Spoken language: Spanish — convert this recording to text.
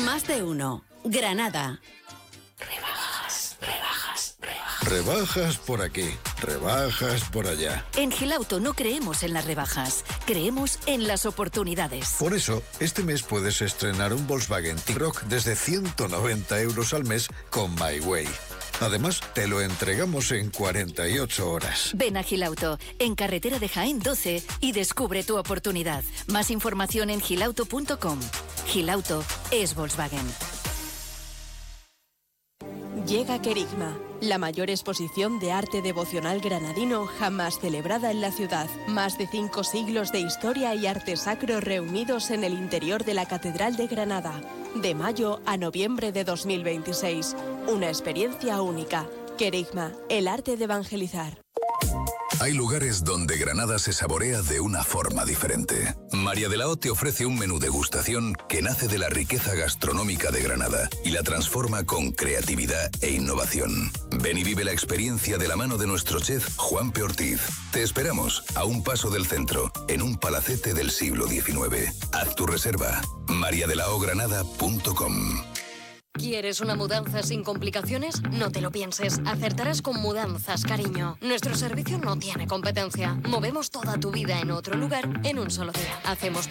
Más de uno. Granada. Rebajas por aquí, rebajas por allá. En Gilauto no creemos en las rebajas, creemos en las oportunidades. Por eso, este mes puedes estrenar un Volkswagen T-Roc desde 190 euros al mes con My Way. Además, te lo entregamos en 48 horas. Ven a Gilauto, en carretera de Jaén 12, y descubre tu oportunidad. Más información en gilauto.com. Gilauto es Volkswagen. Llega Querigma, la mayor exposición de arte devocional granadino jamás celebrada en la ciudad. Más de 5 siglos de historia y arte sacro reunidos en el interior de la Catedral de Granada. De mayo a noviembre de 2026. Una experiencia única. Querigma, el arte de evangelizar. Hay lugares donde Granada se saborea de una forma diferente. María de la O te ofrece un menú degustación que nace de la riqueza gastronómica de Granada y la transforma con creatividad e innovación. Ven y vive la experiencia de la mano de nuestro chef Juan P. Ortiz. Te esperamos a un paso del centro, en un palacete del siglo XIX. Haz tu reserva. mariadelaogranada.com. ¿Quieres una mudanza sin complicaciones? No te lo pienses. Acertarás con Mudanzas Cariño. Nuestro servicio no tiene competencia. Movemos toda tu vida en otro lugar en un solo día. Hacemos